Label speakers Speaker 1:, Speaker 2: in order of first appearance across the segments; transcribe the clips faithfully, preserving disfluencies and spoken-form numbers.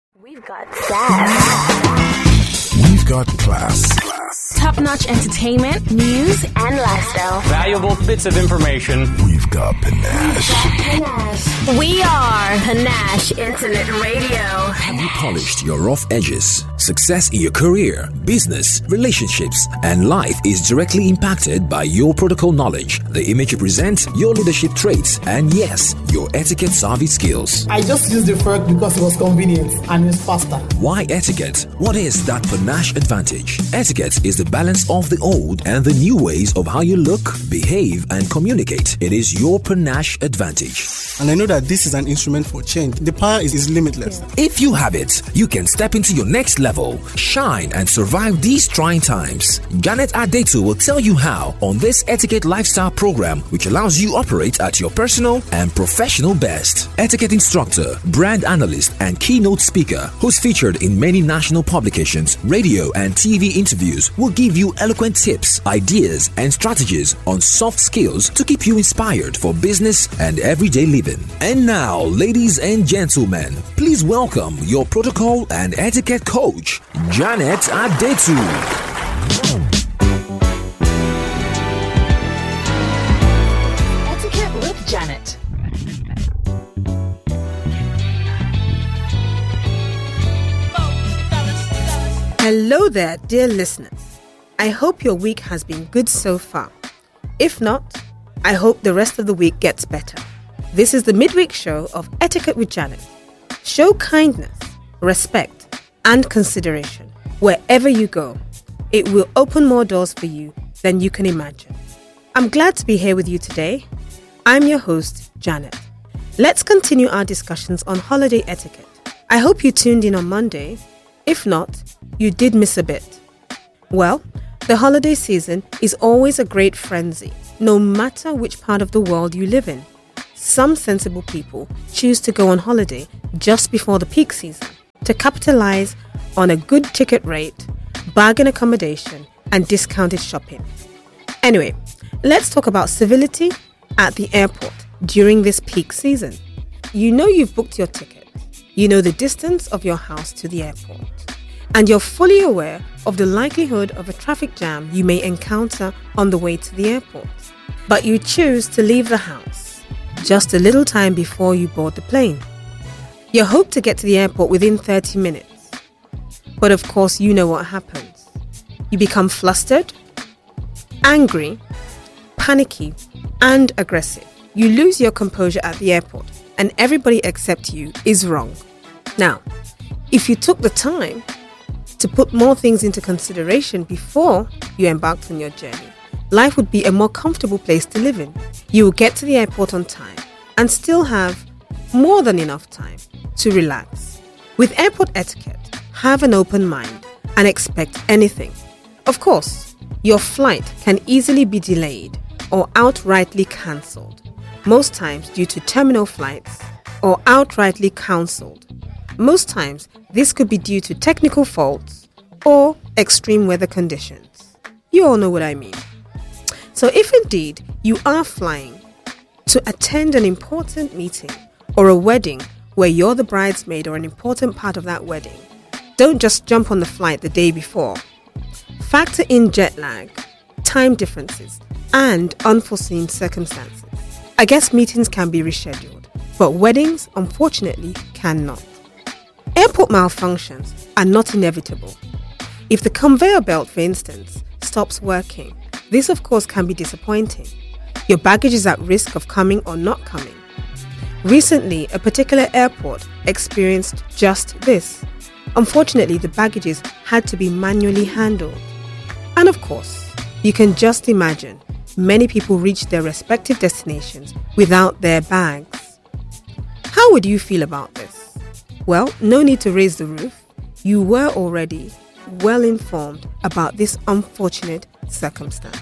Speaker 1: We've got sass.
Speaker 2: We've got class.
Speaker 1: Top-notch entertainment, news, and lifestyle.
Speaker 3: Valuable bits of information.
Speaker 2: We've got panache.
Speaker 1: Panache. We are Panache Internet Radio.
Speaker 4: Have you polished your rough edges? Success in your career, business, relationships, and life is directly impacted by your protocol knowledge, the image you present, your leadership traits, and yes, your etiquette savvy skills.
Speaker 5: I just used the fork because it was convenient and it's faster.
Speaker 4: Why etiquette? What is that panache advantage? Etiquette is the balance of the old and the new ways of how you look, behave, and communicate. It is your panache advantage.
Speaker 6: And I know that this is an instrument for change. The power is, is limitless.
Speaker 4: If you have it, you can step into your next level, shine, and survive these trying times. Janet Adetu will tell you how on this Etiquette Lifestyle program, which allows you operate at your personal and professional best. Etiquette instructor, brand analyst, and keynote speaker, who's featured in many national publications, radio, and T V interviews, will give you eloquent tips, ideas, and strategies on soft skills to keep you inspired for business and everyday living. And now, ladies and gentlemen, please welcome your protocol and etiquette coach, Janet Adetu.
Speaker 1: Etiquette with Janet.
Speaker 7: Hello there, dear listeners. I hope your week has been good so far. If not, I hope the rest of the week gets better. This is the midweek show of Etiquette with Janet. Show kindness, respect, and consideration wherever you go. It will open more doors for you than you can imagine. I'm glad to be here with you today. I'm your host, Janet. Let's continue our discussions on holiday etiquette. I hope you tuned in on Monday. If not, you did miss a bit. Well, the holiday season is always a great frenzy, no matter which part of the world you live in. Some sensible people choose to go on holiday just before the peak season to capitalize on a good ticket rate, bargain accommodation, and discounted shopping. Anyway, let's talk about civility at the airport during this peak season. You know you've booked your ticket. You know the distance of your house to the airport. And you're fully aware of the likelihood of a traffic jam you may encounter on the way to the airport. But you choose to leave the house just a little time before you board the plane. You hope to get to the airport within thirty minutes. But of course, you know what happens. You become flustered, angry, panicky, and aggressive. You lose your composure at the airport, and everybody except you is wrong. Now, if you took the time to put more things into consideration before you embarked on your journey, life would be a more comfortable place to live in. You will get to the airport on time and still have more than enough time to relax. With airport etiquette, have an open mind and expect anything. Of course, your flight can easily be delayed or outrightly cancelled, most times due to terminal flights, or outrightly cancelled. Most times, this could be due to technical faults or extreme weather conditions. You all know what I mean. So if indeed you are flying to attend an important meeting or a wedding where you're the bridesmaid or an important part of that wedding, don't just jump on the flight the day before. Factor in jet lag, time differences, and unforeseen circumstances. I guess meetings can be rescheduled, but weddings, unfortunately, cannot. Airport malfunctions are not inevitable. If the conveyor belt, for instance, stops working, this of course can be disappointing. Your baggage is at risk of coming or not coming. Recently, a particular airport experienced just this. Unfortunately, the baggages had to be manually handled. And of course, you can just imagine many people reach their respective destinations without their bags. How would you feel about this? Well, no need to raise the roof. You were already well informed about this unfortunate circumstance.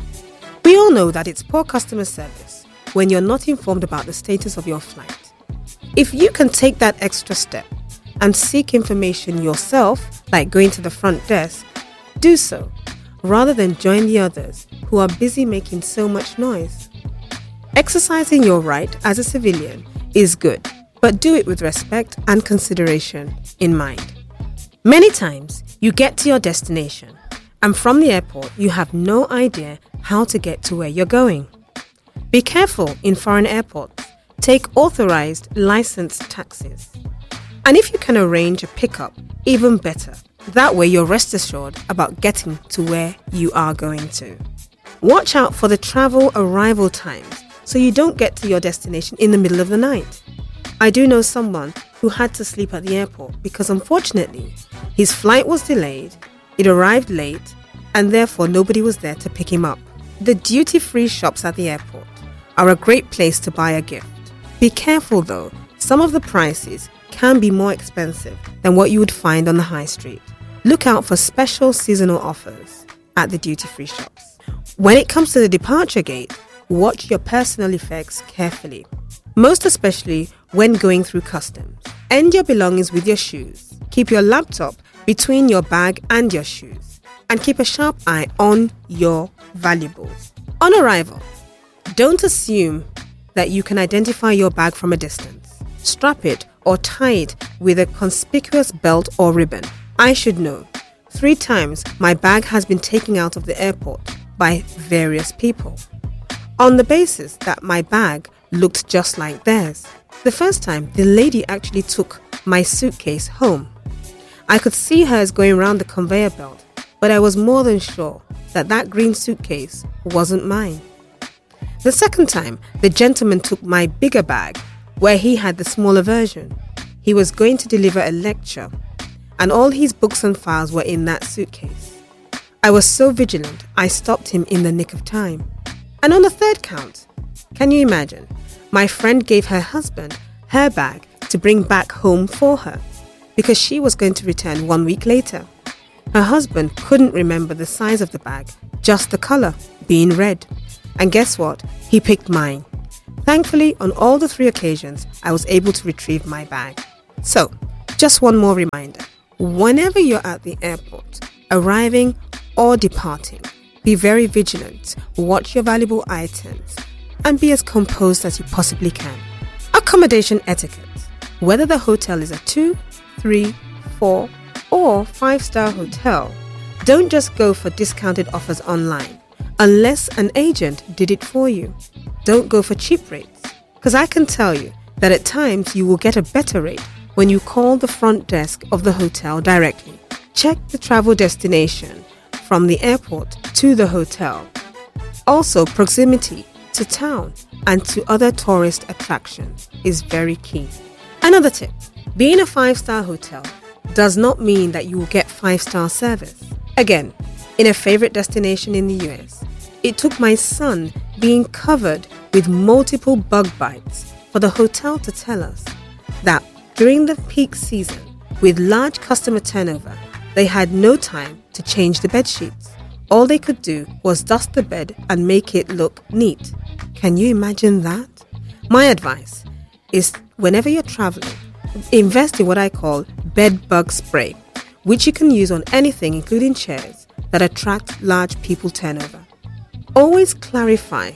Speaker 7: We all know that it's poor customer service when you're not informed about the status of your flight. If you can take that extra step and seek information yourself, like going to the front desk, do so, rather than join the others who are busy making so much noise. Exercising your right as a civilian is good, but do it with respect and consideration in mind. Many times, you get to your destination, and from the airport, you have no idea how to get to where you're going. Be careful in foreign airports. Take authorized, licensed taxis. And if you can arrange a pickup, even better. That way you're rest assured about getting to where you are going to. Watch out for the travel arrival times so you don't get to your destination in the middle of the night. I do know someone who had to sleep at the airport because unfortunately his flight was delayed, it arrived late, and therefore nobody was there to pick him up. The duty-free shops at the airport are a great place to buy a gift. Be careful though, some of the prices can be more expensive than what you would find on the high street. Look out for special seasonal offers at the duty-free shops. When it comes to the departure gate, watch your personal effects carefully, most especially when going through customs. End your belongings with your shoes. Keep your laptop between your bag and your shoes, and keep a sharp eye on your valuables. On arrival, don't assume that you can identify your bag from a distance. Strap it or tie it with a conspicuous belt or ribbon. I should know. Three times my bag has been taken out of the airport by various people on the basis that my bag looked just like theirs. The first time, the lady actually took my suitcase home. I could see her as going around the conveyor belt, but I was more than sure that that green suitcase wasn't mine. The second time, the gentleman took my bigger bag, where he had the smaller version. He was going to deliver a lecture, and all his books and files were in that suitcase. I was so vigilant, I stopped him in the nick of time. And on the third count, can you imagine? My friend gave her husband her bag to bring back home for her, because she was going to return one week later. Her husband couldn't remember the size of the bag, just the color, being red. And guess what? He picked mine. Thankfully, on all the three occasions, I was able to retrieve my bag. So, just one more reminder. Whenever you're at the airport, arriving or departing, be very vigilant, watch your valuable items, and be as composed as you possibly can. Accommodation etiquette. Whether the hotel is a two, three, four, or five-star hotel, don't just go for discounted offers online unless an agent did it for you. Don't go for cheap rates, because I can tell you that at times you will get a better rate when you call the front desk of the hotel directly. Check the travel destination from the airport to the hotel. Also, proximity to town and to other tourist attractions is very key. Another tip, being a five-star hotel does not mean that you will get five-star service. Again, in a favorite destination in the U S, it took my son being covered with multiple bug bites for the hotel to tell us that during the peak season, with large customer turnover, they had no time to change the bed sheets. All they could do was dust the bed and make it look neat. Can you imagine that? My advice is whenever you're traveling, invest in what I call bed bug spray, which you can use on anything, including chairs, that attract large people turnover. Always clarify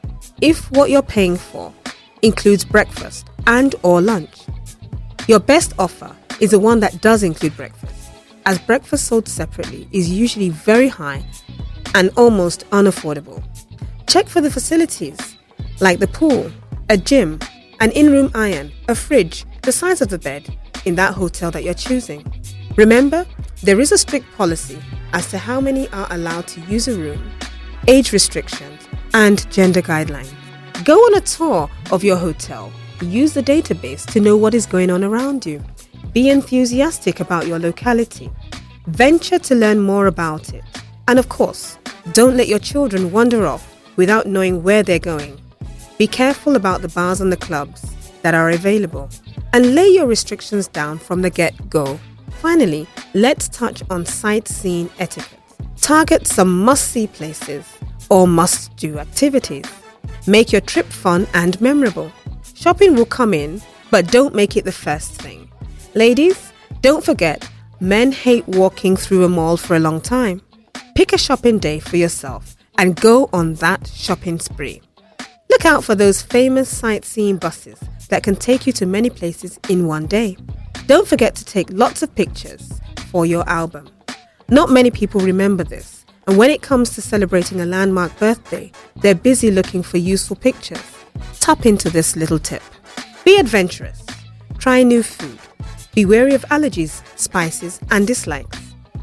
Speaker 7: if what you're paying for includes breakfast and or lunch. Your best offer is the one that does include breakfast, as breakfast sold separately is usually very high and almost unaffordable. Check for the facilities like the pool, a gym, an in-room iron, a fridge, the size of the bed in that hotel that you're choosing. Remember, there is a strict policy as to how many are allowed to use a room, age restrictions, and gender guidelines. Go on a tour of your hotel. Use the database to know what is going on around you. Be enthusiastic about your locality. Venture to learn more about it. And of course, don't let your children wander off without knowing where they're going. Be careful about the bars and the clubs that are available, and lay your restrictions down from the get-go. Finally, let's touch on sightseeing etiquette. Target some must-see places or must-do activities. Make your trip fun and memorable. Shopping will come in, but don't make it the first thing. Ladies, don't forget, men hate walking through a mall for a long time. Pick a shopping day for yourself and go on that shopping spree. Look out for those famous sightseeing buses that can take you to many places in one day. Don't forget to take lots of pictures for your album. Not many people remember this, and when it comes to celebrating a landmark birthday, they're busy looking for useful pictures. Tap into this little tip. Be adventurous. Try new food. Be wary of allergies, spices, and dislikes.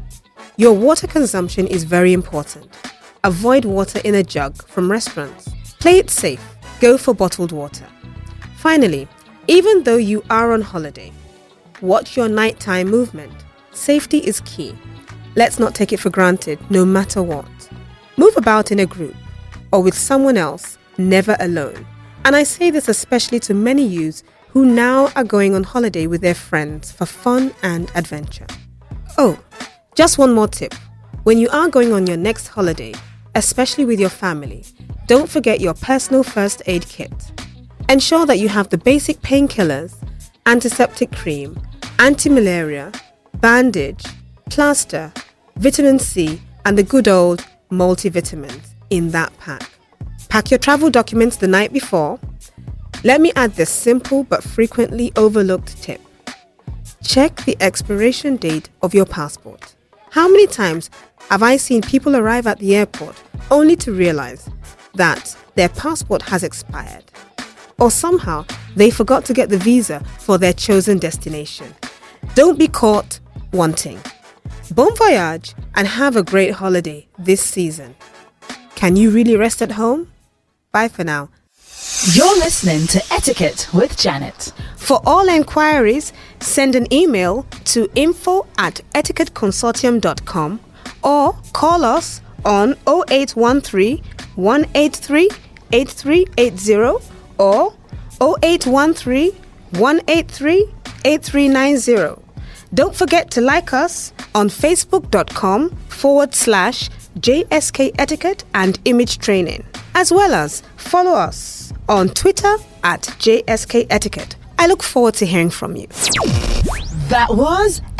Speaker 7: Your water consumption is very important. Avoid water in a jug from restaurants. Play it safe. Go for bottled water. Finally, even though you are on holiday, watch your nighttime movement. Safety is key. Let's not take it for granted, no matter what. Move about in a group or with someone else, never alone. And I say this especially to many youths who now are going on holiday with their friends for fun and adventure. Oh, just one more tip. When you are going on your next holiday, especially with your family, don't forget your personal first aid kit. Ensure that you have the basic painkillers, antiseptic cream, anti-malaria, bandage, plaster, vitamin C, and the good old multivitamins in that pack. Pack your travel documents the night before. Let me add this simple but frequently overlooked tip. Check the expiration date of your passport. How many times have I seen people arrive at the airport only to realize that their passport has expired? Or somehow they forgot to get the visa for their chosen destination. Don't be caught wanting. Bon voyage and have a great holiday this season. Can you really rest at home? Bye for now.
Speaker 8: You're listening to Etiquette with Janet.
Speaker 7: For all enquiries, send an email to info at etiquette consortium dot com or call us on oh eight one three, one eight three, eight three eight zero or oh eight one three, one eight three, eight three nine zero. Don't forget to like us on facebook.com forward slash JSK Etiquette and Image Training, as well as follow us on Twitter at J S K Etiquette. I look forward to hearing from you.
Speaker 8: That was